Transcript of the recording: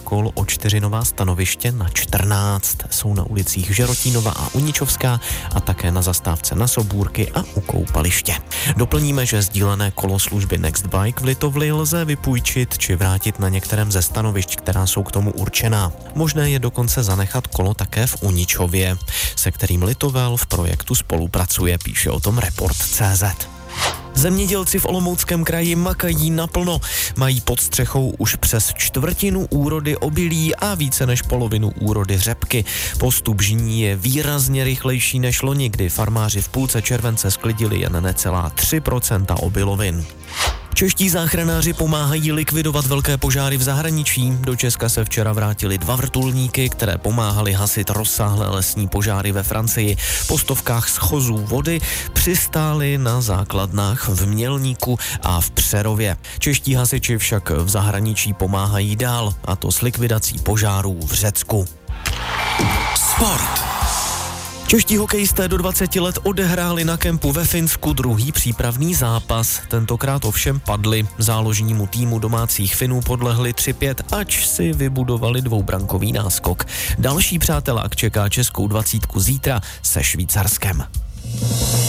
škol o 4 nová stanoviště na 14. Jsou na ulicích Žerotínova a Uničovská a také na zastávce na Sobůrky a u koupaliště. Doplníme, že sdílené kolo služby Nextbike v Litovli lze vypůjčit či vrátit na některém ze stanovišť, která jsou k tomu určená. Možné je dokonce zanechat kolo také v Uničově, se kterým Litovel v projektu spolupracuje, píše o tom Report.cz. Zemědělci v Olomouckém kraji makají naplno. Mají pod střechou už přes čtvrtinu úrody obilí a více než polovinu úrody řepky. Postup žní je výrazně rychlejší než loni, kdy farmáři v půlce července sklidili jen necelá 3% obilovin. Čeští záchranáři pomáhají likvidovat velké požáry v zahraničí. Do Česka se včera vrátili 2 vrtulníky, které pomáhaly hasit rozsáhlé lesní požáry ve Francii. Po stovkách schozů vody přistály na základnách v Mělníku a v Přerově. Čeští hasiči však v zahraničí pomáhají dál, a to s likvidací požárů v Řecku. Sport. Čeští hokejisté do 20 let odehráli na kempu ve Finsku druhý přípravný zápas. Tentokrát ovšem padli. Záložnímu týmu domácích Finů podlehli 3-5, ač si vybudovali dvoubrankový náskok. Další přátelák čeká českou 20 zítra se Švýcarskem.